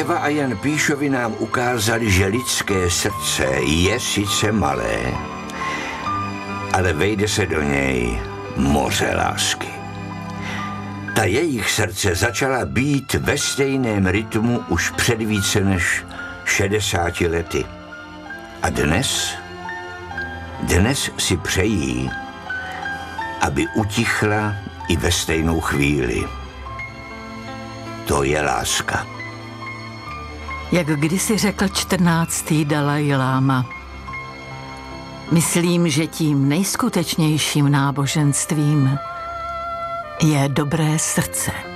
Eva a Jan Píšovi nám ukázali, že lidské srdce je sice malé, ale vejde se do něj moře lásky. Ta jejich srdce začala být ve stejném rytmu už před více než 60 lety. A dnes si přejí, aby utichla i ve stejnou chvíli. To je láska. Jak kdysi řekl 14. Dalaj Láma. Myslím, že tím nejskutečnějším náboženstvím je dobré srdce.